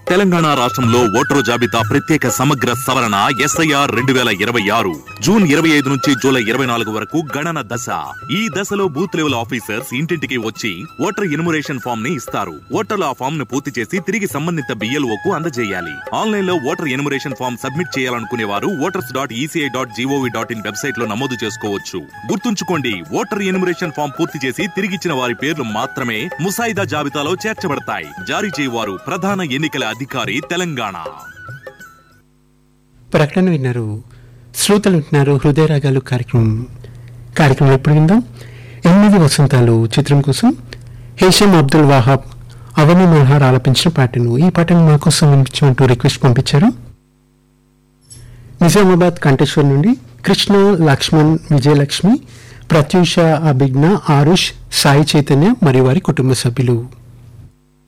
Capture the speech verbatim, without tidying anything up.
తెలంగాణ రాష్ట్రంలో ఓటరు జాబితా ప్రత్యేక సమగ్ర సవరణ ఎస్ఐఆర్ రెండు వేల ఇరవై ఆరు జూన్ ఇరవై ఐదు నుంచి జూలై ఇరవై నాలుగు వరకు గణన దశ. ఈ దశలో బూత్ లెవెల్ ఆఫీసర్స్ ఇంటింటికి వచ్చి ఓటర్ ఎన్యుమరేషన్ ఫామ్ ని ఇస్తారు. ఓటర్లు ఆ ఫామ్ ను పూర్తి చేసి తిరిగి సంబంధిత బిఎల్ఓ కు అందజేయాలి. ఆన్లైన్ లో ఓటర్ ఎన్యుమరేషన్ ఫామ్ సబ్మిట్ చేయాలనుకునే వారు voters dot ECI dot GOV dot in website లో నమోదు చేసుకోవచ్చు. గుర్తుంచుకోండి, ఓటర్ ఎన్యుమరేషన్ ఫామ్ పూర్తి చేసి తిరిగిచ్చిన వారి పేర్లు మాత్రమే ముసాయిదా జాబితాలో చేర్చబడతాయి. జారీ చేయవారు ప్రధాన ఎన్నికల అధికారి, తెలంగాణ. ప్రకటన విన్నారు. శ్రోతలు వింటున్నారు హృదయ రాగాలు కార్యక్రమం. కార్యక్రమం ఎప్పుడు విందాం. ఎనిమిది వసంతాలు చిత్రం కోసం హేషం అబ్దుల్ వాహాబ్, అవని మల్హార్ ఆలపించిన పాటను ఈ పాటను మా కోసం వినిపించమంటూ రిక్వెస్ట్ పంపించారు. నిజామాబాద్ కంఠేశ్వర్ నుండి కృష్ణ, లక్ష్మణ్, విజయలక్ష్మి, ప్రత్యూష, అభిజ్ఞ, ఆరుష్, సాయి చైతన్య మరియు వారి కుటుంబ సభ్యులు.